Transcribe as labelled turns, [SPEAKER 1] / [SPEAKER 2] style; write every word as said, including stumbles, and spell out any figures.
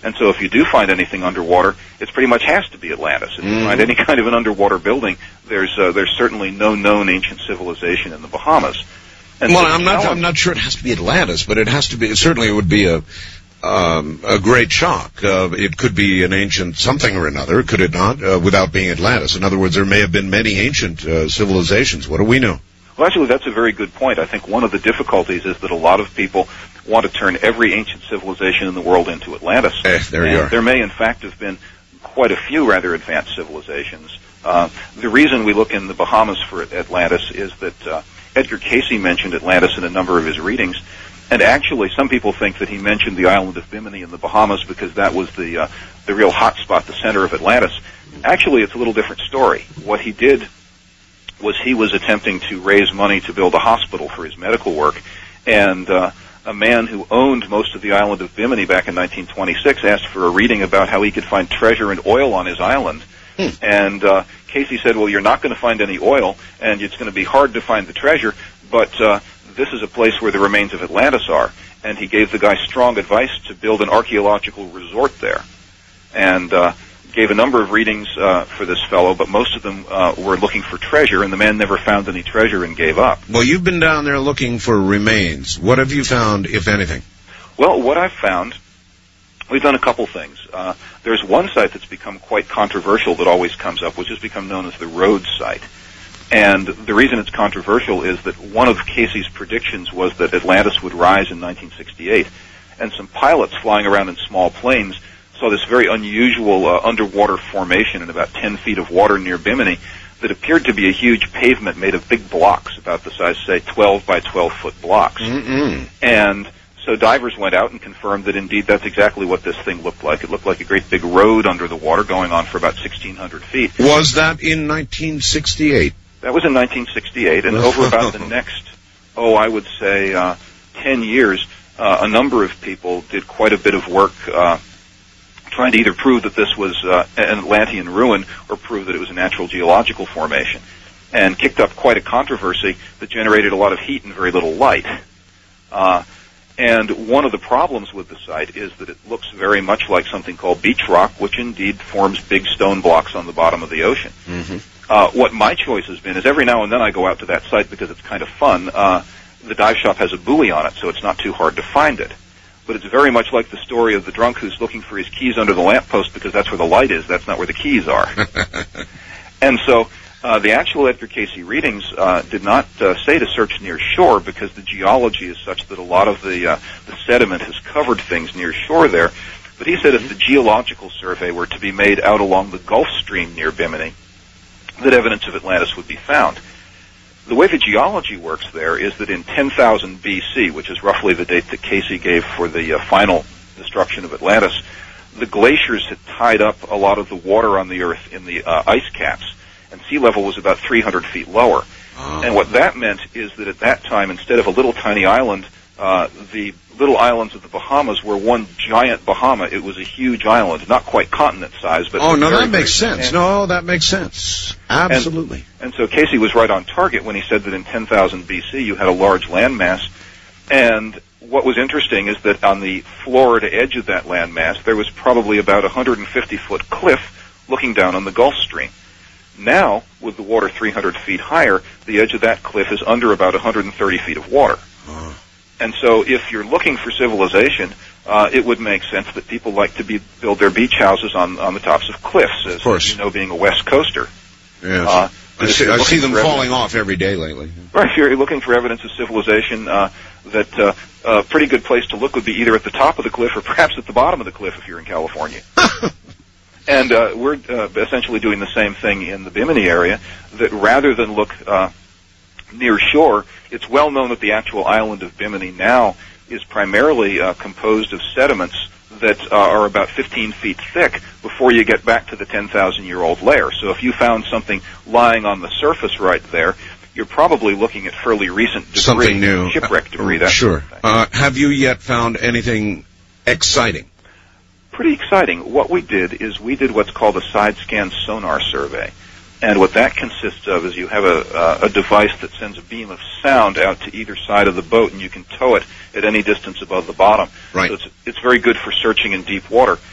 [SPEAKER 1] And so if you do find anything underwater, it pretty much has to be Atlantis. If you
[SPEAKER 2] Mm.
[SPEAKER 1] find any kind of an underwater building, there's uh, there's certainly no known ancient civilization in the Bahamas. And
[SPEAKER 2] well,
[SPEAKER 1] so
[SPEAKER 2] I'm not.
[SPEAKER 1] challenge-
[SPEAKER 2] I'm not sure it has to be Atlantis, but it has to be. Certainly, it would be a um, a great shock. Uh, it could be an ancient something or another, could it not? Uh, without being Atlantis. In other words, there may have been many ancient uh, civilizations. What do we know?
[SPEAKER 1] Well, actually, that's a very good point. I think one of the difficulties is that a lot of people want to turn every ancient civilization in the world into Atlantis.
[SPEAKER 2] Eh, there you
[SPEAKER 1] And
[SPEAKER 2] are.
[SPEAKER 1] There may, in fact, have been quite a few rather advanced civilizations. Uh, the reason we look in the Bahamas for Atlantis is that uh, Edgar Cayce mentioned Atlantis in a number of his readings, and actually some people think that he mentioned the island of Bimini in the Bahamas because that was the uh, the real hot spot, the center of Atlantis. Actually, it's a little different story. What he did was he was attempting to raise money to build a hospital for his medical work, and uh, a man who owned most of the island of Bimini back in nineteen twenty-six asked for a reading about how he could find treasure and oil on his island. Hmm. And uh, Casey said, well, you're not going to find any oil, and it's going to be hard to find the treasure, but uh, this is a place where the remains of Atlantis are. And he gave the guy strong advice to build an archaeological resort there. And uh, gave a number of readings uh, for this fellow, but most of them uh, were looking for treasure, and the man never found any treasure and gave up.
[SPEAKER 2] Well, you've been down there looking for remains. What have you found, if anything?
[SPEAKER 1] Well, what I've found, we've done a couple things. Uh, there's one site that's become quite controversial that always comes up, which has become known as the Rhodes site. And the reason it's controversial is that one of Casey's predictions was that Atlantis would rise in nineteen sixty-eight, and some pilots flying around in small planes saw this very unusual uh, underwater formation in about ten feet of water near Bimini that appeared to be a huge pavement made of big blocks, about the size, say, twelve by twelve foot blocks.
[SPEAKER 2] Mm-mm.
[SPEAKER 1] And so divers went out and confirmed that indeed that's exactly what this thing looked like. It looked like a great big road under the water going on for about sixteen hundred feet.
[SPEAKER 2] Was that in nineteen sixty-eight?
[SPEAKER 1] That was in nineteen sixty-eight, and over about the next, oh, I would say uh, ten years, uh, a number of people did quite a bit of work uh, trying to either prove that this was uh, an Atlantean ruin or prove that it was a natural geological formation, and kicked up quite a controversy that generated a lot of heat and very little light. Uh, and one of the problems with the site is that it looks very much like something called beach rock, which indeed forms big stone blocks on the bottom of the ocean.
[SPEAKER 2] Mm-hmm.
[SPEAKER 1] Uh, what my choice has been is every now and then I go out to that site because it's kind of fun. Uh, the dive shop has a buoy on it, so it's not too hard to find it. But it's very much like the story of the drunk who's looking for his keys under the lamppost because that's where the light is. That's not where the keys are. And so uh, the actual Edgar Cayce readings uh, did not uh, say to search near shore because the geology is such that a lot of the, uh, the sediment has covered things near shore there. But he said if the geological survey were to be made out along the Gulf Stream near Bimini, that evidence of Atlantis would be found. The way the geology works there is that in ten thousand B C, which is roughly the date that Cayce gave for the uh, final destruction of Atlantis, the glaciers had tied up a lot of the water on the Earth in the uh, ice caps, and sea level was about three hundred feet lower. Oh. And what that meant is that at that time, instead of a little tiny island, uh, the little islands of the Bahamas were one giant Bahama. It was a huge island, not quite continent size, but
[SPEAKER 2] oh no,
[SPEAKER 1] very,
[SPEAKER 2] that makes
[SPEAKER 1] very
[SPEAKER 2] sense.
[SPEAKER 1] substantial.
[SPEAKER 2] No, that makes sense. Absolutely.
[SPEAKER 1] And, and so Cayce was right on target when he said that in ten thousand B C you had a large landmass. And what was interesting is that on the Florida edge of that landmass there was probably about a one hundred fifty foot cliff looking down on the Gulf Stream. Now, with the water three hundred feet higher, the edge of that cliff is under about one hundred thirty feet of water.
[SPEAKER 2] Oh.
[SPEAKER 1] And so if you're looking for civilization, uh, it would make sense that people like to be, build their beach houses on, on the tops of cliffs, as,
[SPEAKER 2] of course.
[SPEAKER 1] you know, being a West Coaster.
[SPEAKER 2] Yes.
[SPEAKER 1] Uh,
[SPEAKER 2] I see, I see them falling
[SPEAKER 1] evidence,
[SPEAKER 2] off every day lately.
[SPEAKER 1] Right, if you're looking for evidence of civilization, uh, that uh, a pretty good place to look would be either at the top of the cliff or perhaps at the bottom of the cliff if you're in California. And uh, we're uh, essentially doing the same thing in the Bimini area, that rather than look uh, near shore, it's well known that the actual island of Bimini now is primarily uh, composed of sediments that uh, are about fifteen feet thick before you get back to the ten thousand year old layer. So if you found something lying on the surface right there, you're probably looking at fairly recent debris,
[SPEAKER 2] something new,
[SPEAKER 1] shipwreck debris.
[SPEAKER 2] Uh,
[SPEAKER 1] that
[SPEAKER 2] sure.
[SPEAKER 1] Sort of thing.
[SPEAKER 2] Uh, have you yet found anything exciting?
[SPEAKER 1] Pretty exciting. What we did is we did what's called a side scan sonar survey. And what that consists of is you have a, uh, a device that sends a beam of sound out to either side of the boat, and you can tow it at any distance above the bottom.
[SPEAKER 2] Right.
[SPEAKER 1] So it's, it's very good for searching in deep water.